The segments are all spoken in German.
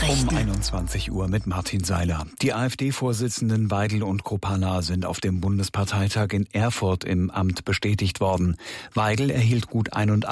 Nachrichten. Um 21 Uhr mit Martin Seiler. Die AfD-Vorsitzenden Weidel und Kruppalla sind auf dem Bundesparteitag in Erfurt im Amt bestätigt worden. Weidel erhielt gut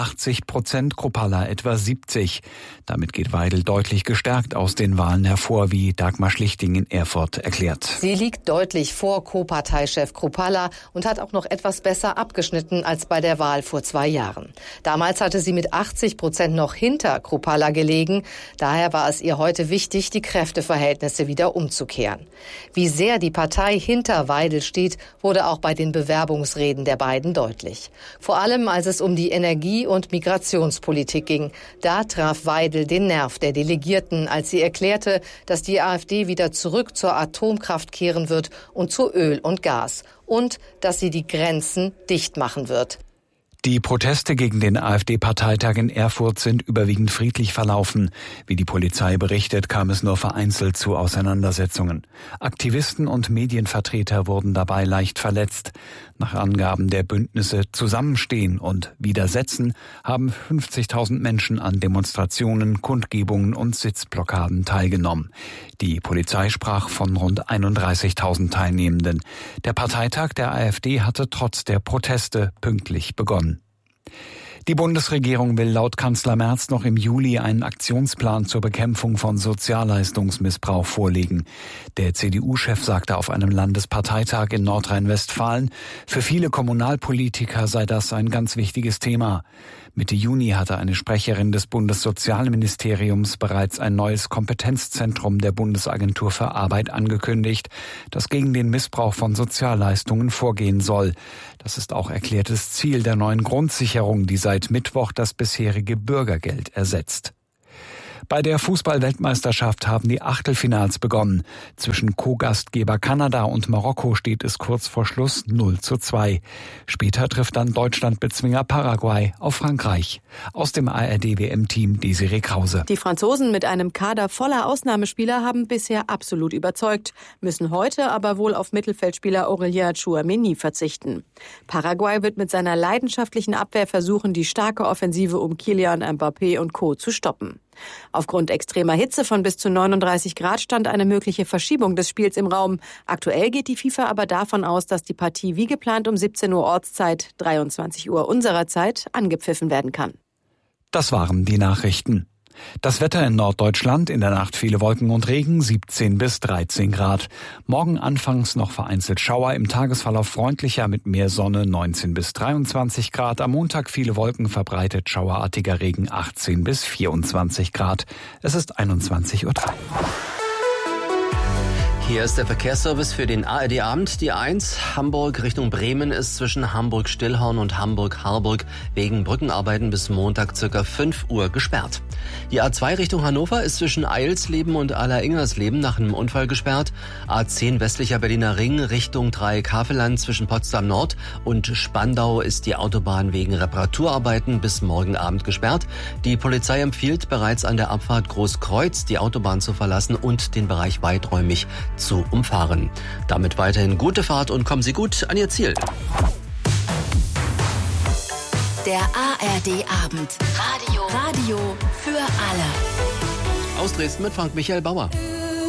81%, Kruppalla etwa 70%. Damit geht Weidel deutlich gestärkt aus den Wahlen hervor, wie Dagmar Schlichting in Erfurt erklärt. Sie liegt deutlich vor Co-Parteichef Kruppalla und hat auch noch etwas besser abgeschnitten als bei der Wahl vor 2 Jahren. Damals hatte sie mit 80% noch hinter Kruppalla gelegen. Daher war es ihr heute wichtig, die Kräfteverhältnisse wieder umzukehren. Wie sehr die Partei hinter Weidel steht, wurde auch bei den Bewerbungsreden der beiden deutlich. Vor allem, als es um die Energie- und Migrationspolitik ging. Da traf Weidel den Nerv der Delegierten, als sie erklärte, dass die AfD wieder zurück zur Atomkraft kehren wird und zu Öl und Gas. Und dass sie die Grenzen dicht machen wird. Die Proteste gegen den AfD-Parteitag in Erfurt sind überwiegend friedlich verlaufen. Wie die Polizei berichtet, kam es nur vereinzelt zu Auseinandersetzungen. Aktivisten und Medienvertreter wurden dabei leicht verletzt. Nach Angaben der Bündnisse Zusammenstehen und Widersetzen haben 50.000 Menschen an Demonstrationen, Kundgebungen und Sitzblockaden teilgenommen. Die Polizei sprach von rund 31.000 Teilnehmenden. Der Parteitag der AfD hatte trotz der Proteste pünktlich begonnen. Die Bundesregierung will laut Kanzler Merz noch im Juli einen Aktionsplan zur Bekämpfung von Sozialleistungsmissbrauch vorlegen. Der CDU-Chef sagte auf einem Landesparteitag in Nordrhein-Westfalen, für viele Kommunalpolitiker sei das ein ganz wichtiges Thema. Mitte Juni hatte eine Sprecherin des Bundessozialministeriums bereits ein neues Kompetenzzentrum der Bundesagentur für Arbeit angekündigt, das gegen den Missbrauch von Sozialleistungen vorgehen soll. Das ist auch erklärtes Ziel der neuen Grundsicherung, die seit Mittwoch das bisherige Bürgergeld ersetzt. Bei der Fußball-Weltmeisterschaft haben die Achtelfinals begonnen. Zwischen Co-Gastgeber Kanada und Marokko steht es kurz vor Schluss 0:2. Später trifft dann Deutschland-Bezwinger Paraguay auf Frankreich. Aus dem ARD-WM-Team Desiree Krause. Die Franzosen mit einem Kader voller Ausnahmespieler haben bisher absolut überzeugt, müssen heute aber wohl auf Mittelfeldspieler Aurélien Tchouaméni verzichten. Paraguay wird mit seiner leidenschaftlichen Abwehr versuchen, die starke Offensive um Kylian Mbappé und Co. zu stoppen. Aufgrund extremer Hitze von bis zu 39 Grad stand eine mögliche Verschiebung des Spiels im Raum. Aktuell geht die FIFA aber davon aus, dass die Partie wie geplant um 17 Uhr Ortszeit, 23 Uhr unserer Zeit, angepfiffen werden kann. Das waren die Nachrichten. Das Wetter in Norddeutschland, in der Nacht viele Wolken und Regen, 17 bis 13 Grad. Morgen anfangs noch vereinzelt Schauer, im Tagesverlauf freundlicher mit mehr Sonne, 19 bis 23 Grad. Am Montag viele Wolken, verbreitet schauerartiger Regen, 18 bis 24 Grad. Es ist 21:03 Uhr. Hier ist der Verkehrsservice für den ARD-Abend. Die A1 Hamburg Richtung Bremen ist zwischen Hamburg-Stillhorn und Hamburg-Harburg wegen Brückenarbeiten bis Montag ca. 5 Uhr gesperrt. Die A2 Richtung Hannover ist zwischen Eilsleben und Aller-Ingersleben nach einem Unfall gesperrt. A10 westlicher Berliner Ring Richtung Dreieck-Havelland zwischen Potsdam Nord und Spandau ist die Autobahn wegen Reparaturarbeiten bis morgen Abend gesperrt. Die Polizei empfiehlt bereits an der Abfahrt Großkreuz die Autobahn zu verlassen und den Bereich weiträumig zu umfahren. Damit weiterhin gute Fahrt und kommen Sie gut an Ihr Ziel. Der ARD-Abend. Radio für alle. Aus Dresden mit Frank Michael Bauer.